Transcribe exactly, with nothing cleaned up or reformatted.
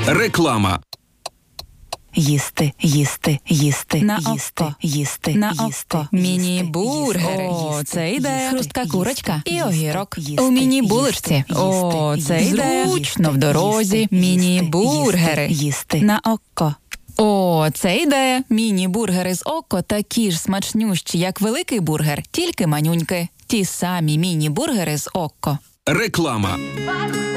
Реклама. Їсти, їсти, їсти, На їсти, око. їсти, На їсти, око. Міні-бургер. О, це ідея. Хрустка курочка і огірок. У міні-булочці. О, це ідея. Зручно в дорозі. Міні-бургери. Їсти. На око. О, це ідея. Міні-бургери з око такі ж смачнющі, як великий бургер, тільки манюньки. Ті самі міні-бургери з око. Реклама.